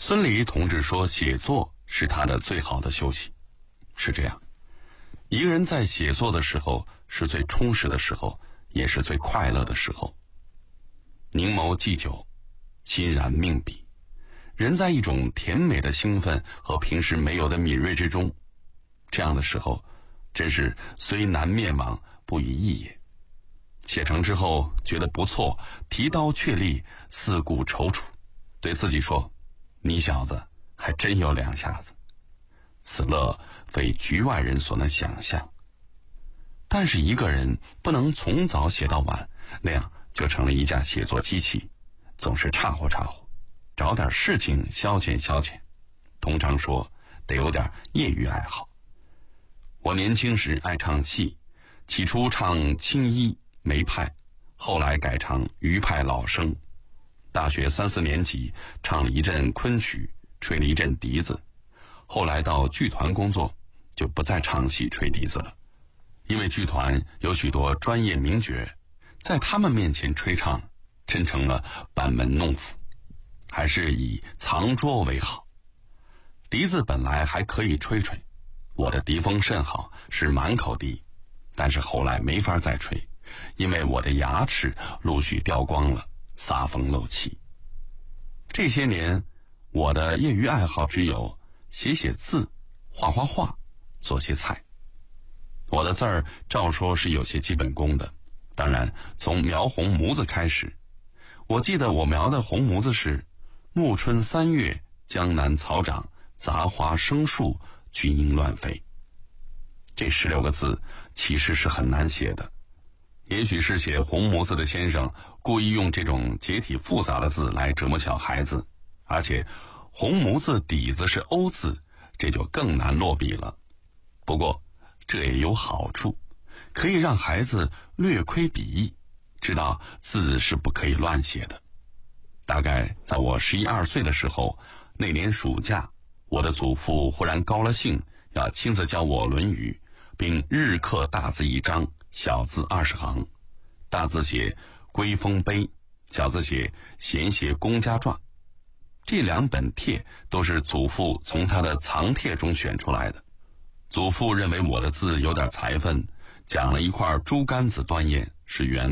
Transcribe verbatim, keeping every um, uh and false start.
孙犁同志说，写作是他的最好的休息。是这样，一个人在写作的时候是最充实的时候，也是最快乐的时候。凝眸既久，欣然命笔，人在一种甜美的兴奋和平时没有的敏锐之中，这样的时候真是虽难灭亡，不以易也。写成之后觉得不错，提刀确立，四顾踌躇，对自己说，你小子还真有两下子。此乐非局外人所能想象。但是一个人不能从早写到晚，那样就成了一架写作机器，总是岔乎岔乎，找点事情消遣消遣。通常说得有点业余爱好。我年轻时爱唱戏，起初唱青衣梅派，后来改唱余派老生。大学三四年级唱了一阵昆曲，吹了一阵笛子，后来到剧团工作，就不再唱戏吹笛子了。因为剧团有许多专业名角，在他们面前吹唱真成了班门弄斧，还是以藏拙为好。笛子本来还可以吹吹，我的笛风甚好，是满口笛，但是后来没法再吹，因为我的牙齿陆续掉光了，撒风漏气。这些年我的业余爱好只有写写字，画画画，做些菜。我的字儿照说是有些基本功的，当然从描红模子开始。我记得我描的红模子是暮春三月，江南草长，杂花生树，群莺乱飞。这十六个字其实是很难写的，也许是写红模子的先生故意用这种结体复杂的字来折磨小孩子，而且红模子底子是欧字，这就更难落笔了。不过这也有好处，可以让孩子略窥笔意，知道字是不可以乱写的。大概在我十一二岁的时候，那年暑假，我的祖父忽然高了兴，要亲自教我《论语》，并日刻大字一张，小字二十行，大字写归风碑，小字写闲写公家传。这两本帖都是祖父从他的藏帖中选出来的。祖父认为我的字有点才分，讲了一块猪肝子端砚是原